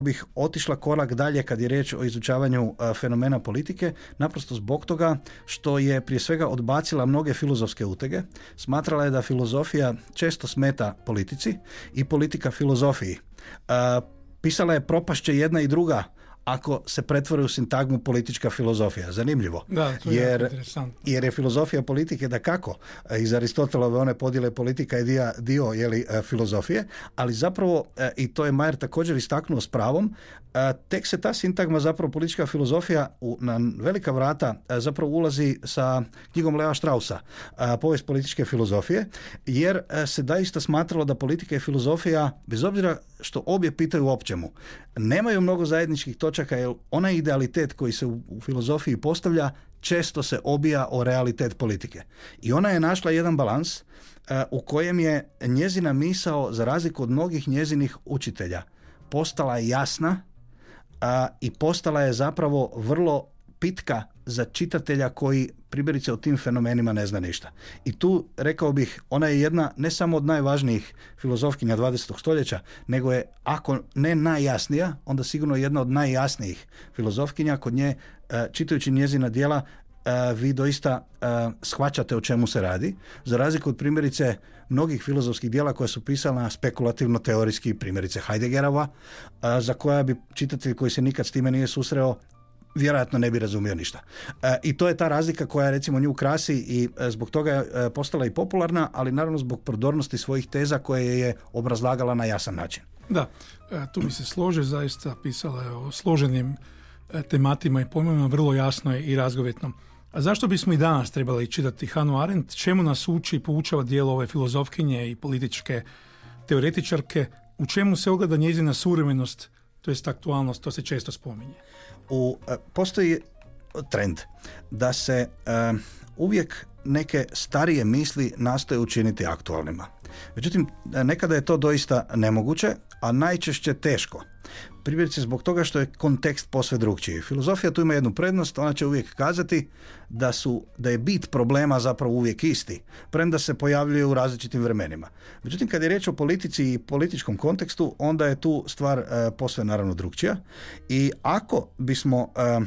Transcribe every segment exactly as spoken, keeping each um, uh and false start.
bih otišla korak dalje kad je riječ o izučavanju a, fenomena politike, naprosto zbog toga što je prije svega odbacila mnoge filozofske utege. Smatrala je da filozofija često smeta politici i politika filozofiji. A, pisala je propašće jedna i druga ako se pretvori u sintagmu politička filozofija. Zanimljivo. Da, to je jer, interesantno. jer je filozofija politike dakako iz Aristotelove one podjele politika je dio, dio jeli, filozofije, ali zapravo, i to je Mayer također istaknuo s pravom, tek se ta sintagma zapravo politička filozofija u, na velika vrata zapravo ulazi sa knjigom Lea Straussa, Povijest političke filozofije, jer se daista smatralo da politika i filozofija, bez obzira što obje pitaju o općemu, nemaju mnogo zajedničkih točaka, jer onaj idealitet koji se u, u filozofiji postavlja često se obija o realitet politike. I ona je našla jedan balans uh, u kojem je njezina misao, za razliku od mnogih njezinih učitelja, postala jasna uh, i postala je zapravo vrlo pitka za čitatelja koji primjerice o tim fenomenima ne zna ništa. I tu, rekao bih, ona je jedna ne samo od najvažnijih filozofkinja dvadesetog stoljeća, nego je, ako ne najjasnija, onda sigurno jedna od najjasnijih filozofkinja. Kod nje, čitajući njezina djela, vi doista shvaćate o čemu se radi, za razliku od primjerice mnogih filozofskih djela koja su pisana spekulativno-teorijski, primjerice Heideggerova, za koja bi čitatelj koji se nikad s time nije susreo vjerojatno ne bi razumio ništa. E, I to je ta razlika koja recimo nju krasi i e, zbog toga je e, postala i popularna, ali naravno zbog prodornosti svojih teza koje je obrazlagala na jasan način. Da, e, tu mi se slože, zaista pisala je o složenim e, tematima i pojmovima vrlo jasno i razgovetno. A zašto bismo i danas trebali čitati Hannah Arendt? Čemu nas uči i poučava dijelo ove filozofkinje i političke teoretičarke? U čemu se ogleda njezina suvremenost, to jest aktualnost, to se često spominje? U, postoji trend da se uh, uvijek neke starije misli nastoje učiniti aktualnima. Međutim, nekada je to doista nemoguće, a najčešće teško. Primjerice zbog toga što je kontekst posve drukčiji. Filozofija tu ima jednu prednost, ona će uvijek kazati da, su, da je bit problema zapravo uvijek isti, premda se pojavljuje u različitim vremenima. Međutim, kad je riječ o politici i političkom kontekstu, onda je tu stvar uh, posve naravno drukčija. I ako bismo uh,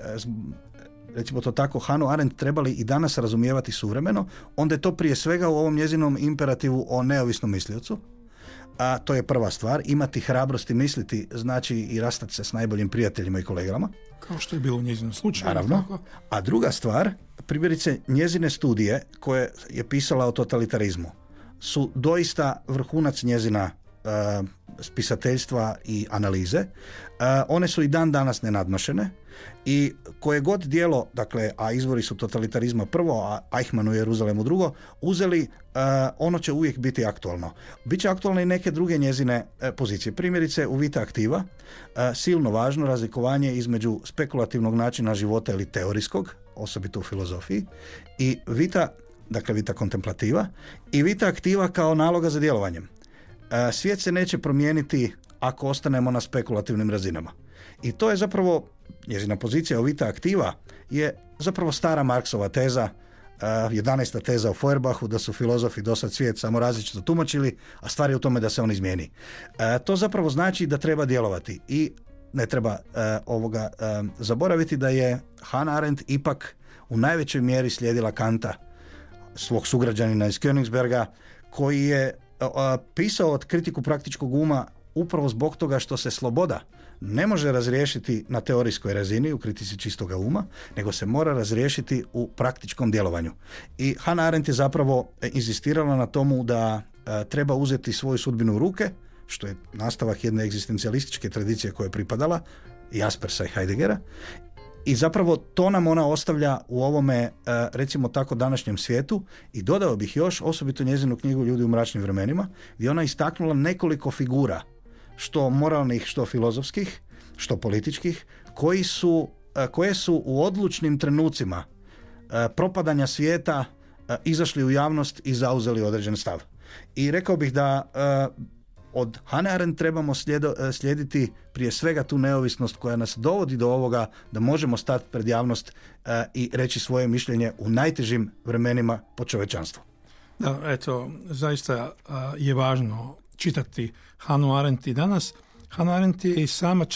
recimo to tako, Hannah Arendt trebali i danas razumijevati suvremeno, onda je to prije svega u ovom njezinom imperativu o neovisnom misliocu. A to je prva stvar, imati hrabrosti misliti znači i rastati se s najboljim prijateljima i kolegama. Kao što je bilo u njezinom slučaju. Naravno. Tako. A druga stvar, primjerice njezine studije koje je pisala o totalitarizmu su doista vrhunac njezina uh, spisateljstva i analize. Uh, one su i dan danas nenadmašene i koje god djelo, dakle, a izvori su totalitarizma prvo, a Eichmann u Jeruzalemu drugo, uzeli, uh, ono će uvijek biti aktualno. Biće aktualne i neke druge njezine uh, pozicije. Primjerice u Vita Activa, uh, silno važno razlikovanje između spekulativnog načina života ili teorijskog, osobito u filozofiji, i Vita, dakle Vita Contemplativa, i Vita Activa kao naloga za djelovanjem. Uh, svijet se neće promijeniti ako ostanemo na spekulativnim razinama. I to je zapravo njezina pozicija u Vita Activa je zapravo stara Marksova teza, jedanaesta teza o Feuerbachu, da su filozofi dosad svijet samo različito tumačili, a stvar je u tome da se on izmijeni. To zapravo znači da treba djelovati i ne treba ovoga zaboraviti da je Hannah Arendt ipak u najvećoj mjeri slijedila Kanta, svog sugrađanina iz Königsberga, koji je pisao od kritiku praktičkog uma upravo zbog toga što se sloboda ne može razriješiti na teorijskoj razini u kritici čistoga uma, nego se mora razriješiti u praktičkom djelovanju. I Hannah Arendt je zapravo inzistirala na tomu da e, treba uzeti svoju sudbinu u ruke, što je nastavak jedne egzistencijalističke tradicije koja je pripadala Jaspersa i Heideggera. I zapravo to nam ona ostavlja u ovome, e, recimo tako, današnjem svijetu. I dodao bih još, osobito njezinu knjigu Ljudi u mračnim vremenima, gdje ona istaknula nekoliko figura, što moralnih, što filozofskih, što političkih, koji su, koje su u odlučnim trenucima propadanja svijeta izašli u javnost i zauzeli određen stav. I rekao bih da od Hannah Arendt trebamo slijedo, slijediti prije svega tu neovisnost koja nas dovodi do ovoga da možemo stati pred javnost i reći svoje mišljenje u najtežim vremenima po čovječanstvu. Da, eto, zaista je važno čitati Hannah Arendt i danas. Hannah Arendt je i sama